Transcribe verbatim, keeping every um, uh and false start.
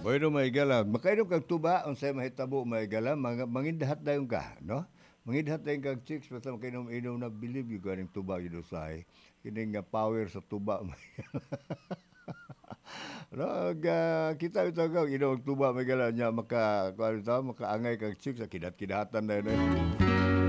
Bueno, maigala. Makainom kag tuba, unsay mahitabo maigala, mga mangindahat dayon ka, no? Mangindahat dayon kag chicks basta makainom-inom na believe you ganing tuba yun usahay. Kining nga power sa tuba. no, ga kita ito ka inom og tuba maigala nya maka kuan ta makaangay kag chicks sa kidat-kidatan na yun.